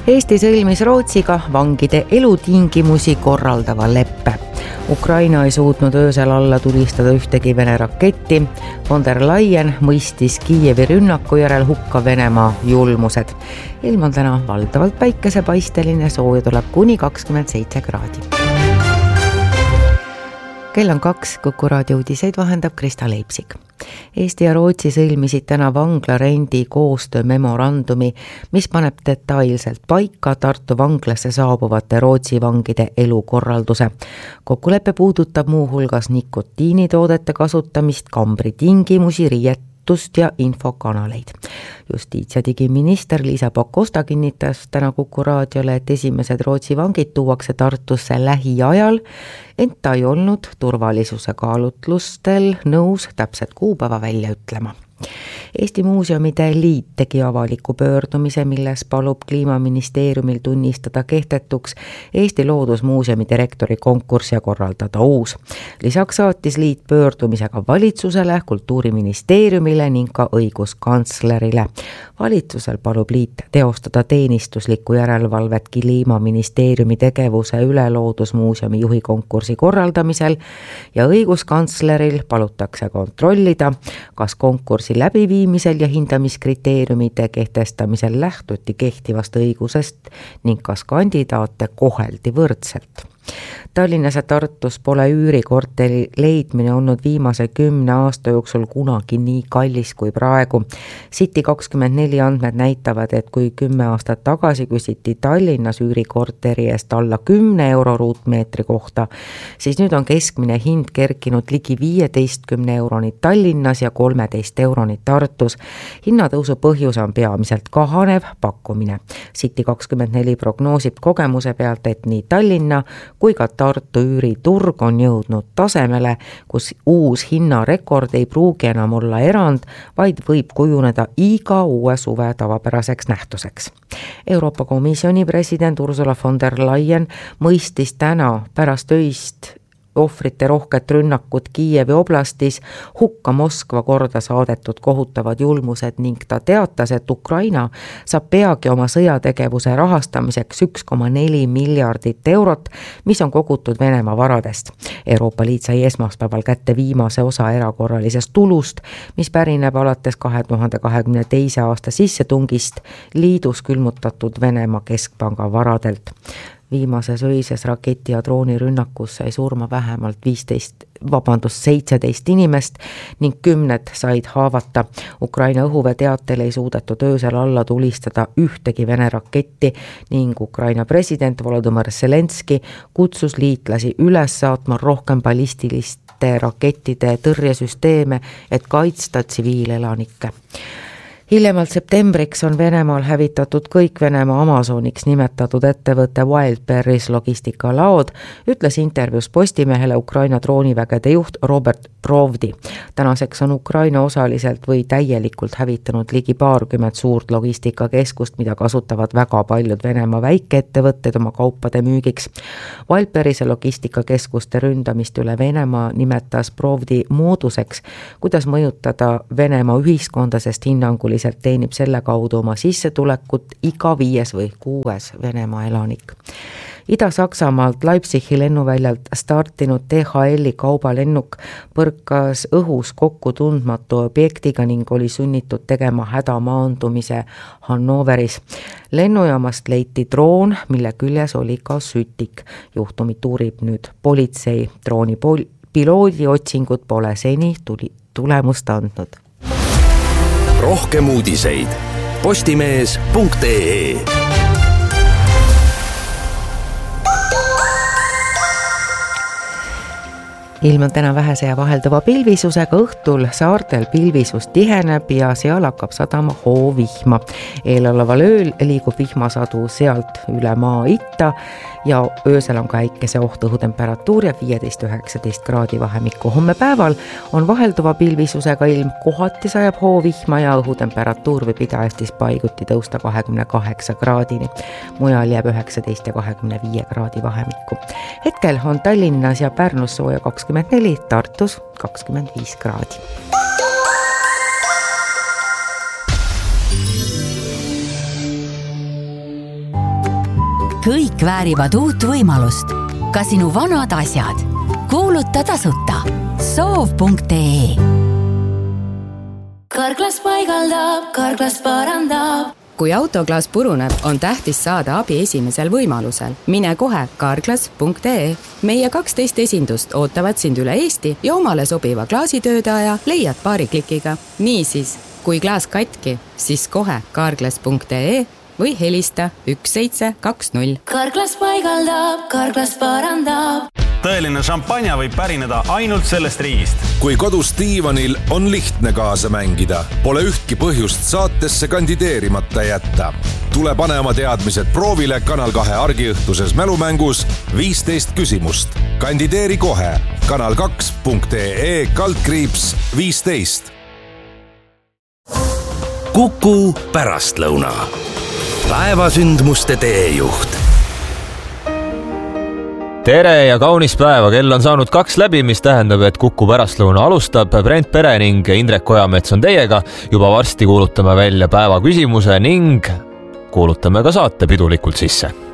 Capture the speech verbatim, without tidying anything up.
Eesti sõlmis Rootsiga vangide elutingimusi korraldava leppe. Ukraina ei suutnud öösel alla tulistada ühtegi Vene raketti. Von der Leyen mõistis Kiievi rünnaku järel hukka Venemaa julmused. Ilm on täna valdavalt päikesepaisteline, sooja tuleb kuni kakskümmend seitse kraadi. Kell on kaks, Kuku raadio uudiseid vahendab Krista Leipsik. Eesti ja Rootsi sõlmisid täna vanglarendi koostöö memorandumi, mis paneb detailselt paika Tartu vanglasse saabuvate Rootsi vangide elukorralduse. Kokkulepe puudutab muu hulgas nikotiinitoodete kasutamist, kambri tingimusi, riiet, ja infokanaleid. Justiits- ja digiminister Liisa Pakosta kinnitas täna Kuku raadiole, et esimesed Rootsi vangid tuuakse Tartusse lähiajal, ent ta ei olnud turvalisuse kaalutlustel nõus täpset kuupäeva välja ütlema. Eesti Muuseumide Liit tegi avaliku pöördumise, milles palub Kliimaministeeriumil tunnistada kehtetuks Eesti Loodusmuuseumi direktori konkurss ja korraldada uus. Lisaks saatis liit pöördumisega valitsusele, Kultuuriministeeriumile ning ka õiguskantslerile. Valitsusel palub liit teostada teenistuslikku järelevalvet Kliimaministeeriumi tegevuse üle Loodusmuuseumi juhi konkursi korraldamisel ja õiguskantsleril palutakse kontrollida, kas konkursi läbiviimisel ja hindamiskriteeriumide kehtestamisel lähtuti kehtivast õigusest ning kas kandidaate koheldi võrdselt. Tallinnas ja Tartus pole üürikorteri leidmine olnud viimase kümne aasta jooksul kunagi nii kallis kui praegu. City kakskümmend neli andmed näitavad, et kui kümme aastat tagasi küsiti Tallinnas üürikorteri eest alla kümne euro ruutmeetri kohta, siis nüüd on keskmine hind kerkinud ligi viieteistkümne euroni Tallinnas ja kolmeteist euroni Tartus. Hinnatõusu põhjus on peamiselt kahanev pakkumine. City kakskümmend neli prognoosib kogemuse pealt, et nii Tallinna kui ka Tartu üüriturg on jõudnud tasemele, kus uus hinnarekord ei pruugi enam olla erand, vaid võib kujuneda iga uue suve tavapäraseks nähtuseks. Euroopa Komisjoni president Ursula von der Leyen mõistis täna pärast öist ohvrite rohket rünnakut Kiievi oblastis hukka Moskva korda saadetud kohutavad julmused ning ta teatas, et Ukraina saab peagi oma sõjategevuse rahastamiseks üks koma neli miljardit eurot, mis on kogutud Venemaa varadest. Euroopa Liit sai esmaspäeval kätte viimase osa erakorralisest tulust, mis pärineb alates kahe tuhande kahekümne teise aasta sissetungist liidus külmutatud Venemaa keskpanga varadelt. Viimases öises raketi ja droonirünnakus sai surma vähemalt viisteist, vabandust, seitseteist inimest ning kümned said haavata. Ukraina õhuväe teatel ei suudetud öösel alla tulistada ühtegi Vene raketti ning Ukraina president Volodymyr Zelenski kutsus liitlasi üles saatma rohkem ballistiliste rakettide tõrjesüsteeme, et kaitsta tsiviilelanikke. Hiljemalt septembriks on Venemaal hävitatud kõik Venemaa Amazoniks nimetatud ettevõtte Wildberries logistikalaod, ütles intervjuus Postimehele Ukraina droonivägede juht Robert Provdi. Tänaseks on Ukraina osaliselt või täielikult hävitanud ligi paarkümmend suurt logistikakeskust, mida kasutavad väga paljud Venemaa väikeettevõtted oma kaupade müügiks. Wildberries logistikakeskuste ründamist üle Venemaa nimetas Provdi mooduseks, kuidas mõjutada Venemaa ühiskonda, sest hinnanguliselt teenib selle kaudu oma sissetulekut iga viies või kuues Venemaa elanik. Ida-Saksamaalt Leipzigi lennuväljalt startinud T H L-i kaubalennuk põrkas õhus kokku tundmatu objektiga ning oli sunnitud tegema hädamaandumise Hannoveris. Lennujaamast leiti droon, mille küljes oli ka sütik. Juhtumit uurib nüüd politsei. Drooni pol- piloodi otsingud pole seni tuli- tulemust andnud. Rohkem uudiseid postimees punkt ee. Ilm on täna vähese ja vahelduva pilvisusega, õhtul saartel pilvisus tiheneb ja seal hakkab sadama hoovihma. Eeloleval ööl liigub vihmasadu sealt üle maa itta ja öösel on ka äikese oht, õhutemperatuur ja viieteist üheksateist kraadi vahemikku. Homme päeval on vahelduva pilvisusega ilm, kohati sajab hoovihma ja õhutemperatuur võib Ida-Eestis paiguti tõusta kahekümne kaheksa kraadini. Mujal jääb üheksateist ja kahekümne viie kraadi vahemikku. Hetkel on Tallinnas ja Pärnus sooja kakskümmend neli, Tartus kakskümmend viis kraadi. kõik väärivad uut võimalust. Ka sinu vanad asjad. Kuuluta tasuta. soov punkt ee. Karklas paigaldab, Karklas parandab. Kui autoklaas puruneb, on tähtis saada abi esimesel võimalusel. Mine kohe karklas punkt ee. Meie kaksteist esindust ootavad sind üle Eesti ja omale sobiva klaasitöödaja leiad paari klikiga. Niisiis, kui klaas katki, siis kohe karklas punkt ee või helista üks seitse kaks null. Karklas paigaldab, Karklas parandab. Tõeline šampanja võib pärineda ainult sellest riigist. Kui kodus diivanil on lihtne kaasa mängida, pole ühtki põhjust saatesse kandideerimata jätta. Tule pane oma teadmised proovile Kanal kahe argiõhtuses mälumängus viisteist küsimust. Kandideeri kohe kanal kaks punkt ee kaldkriips viisteist. Kuku pärastlõuna. Päevasündmuste teejuht. Tere ja kaunis päeva, kell on saanud kaks läbi, mis tähendab, et Kuku pärastlõuna alustab. Brent Pere ning Indrek Ojamets on teiega. Juba varsti kuulutame välja päeva küsimuse ning kuulutame ka saate pidulikult sisse.